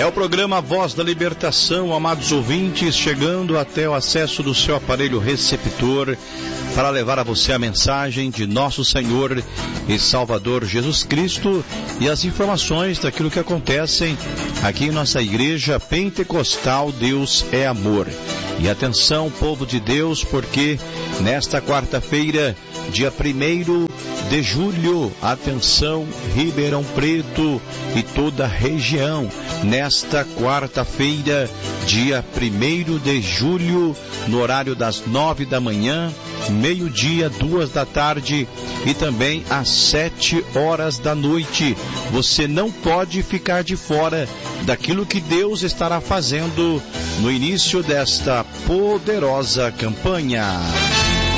É o programa Voz da Libertação, amados ouvintes, chegando até o acesso do seu aparelho receptor para levar a você a mensagem de nosso Senhor e Salvador Jesus Cristo e as informações daquilo que acontecem aqui em nossa igreja pentecostal Deus é Amor. E atenção, povo de Deus, porque nesta quarta-feira, dia 1º de julho, atenção, Ribeirão Preto e toda a região, nesta quarta-feira, dia 1º de julho, no horário das 9 da manhã, meio-dia, 2 da tarde e também às 7 horas da noite. Você não pode ficar de fora daquilo que Deus estará fazendo no início desta poderosa campanha.